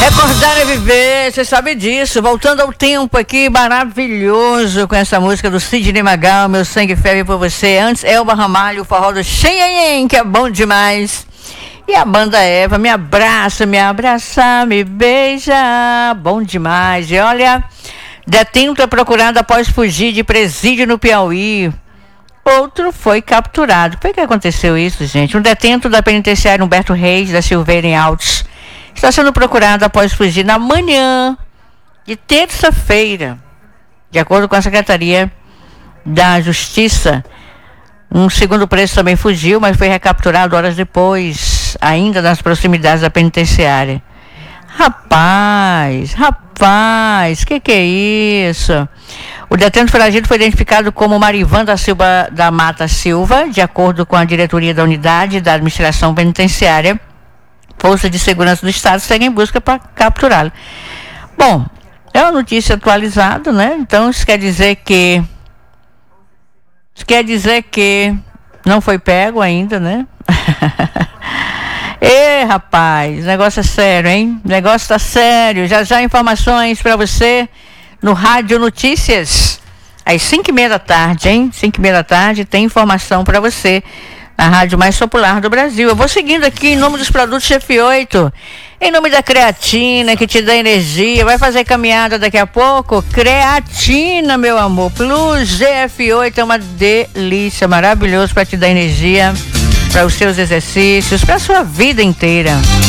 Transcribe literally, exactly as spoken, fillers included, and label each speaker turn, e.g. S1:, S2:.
S1: Recordar é viver, você sabe disso. Voltando ao tempo aqui, maravilhoso com essa música do Sidney Magal, Meu Sangue Ferve por Você. Antes, Elba Ramalho, o forró do Xenhenhen, que é bom demais. E a banda Eva, me abraça, me abraça, me beija, bom demais. E olha, detento é procurado após fugir de presídio no Piauí. Outro foi capturado. Por que aconteceu isso, gente? Um detento da penitenciária Humberto Reis, da Silveira em Altos, está sendo procurado após fugir na manhã de terça-feira. De acordo com a Secretaria da Justiça, um segundo preso também fugiu, mas foi recapturado horas depois, ainda nas proximidades da penitenciária. Rapaz, rapaz, que que é isso? O detento foragido foi identificado como Marivan da Silva da Mata Silva, de acordo com a diretoria da unidade da administração penitenciária. Força de Segurança do Estado segue em busca para capturá-lo. Bom, é uma notícia atualizada, né? Então isso quer dizer que isso quer dizer que não foi pego ainda, né? Ê, rapaz, o negócio é sério, hein? O negócio tá sério. Já já informações para você no Rádio Notícias, às cinco e meia da tarde, hein? cinco e meia da tarde tem informação para você na rádio mais popular do Brasil. Eu vou seguindo aqui em nome dos produtos F oito, em nome da creatina que te dá energia. Vai fazer caminhada daqui a pouco? Creatina, meu amor, Plus G F oito é uma delícia, maravilhoso para te dar energia para os seus exercícios, para a sua vida inteira.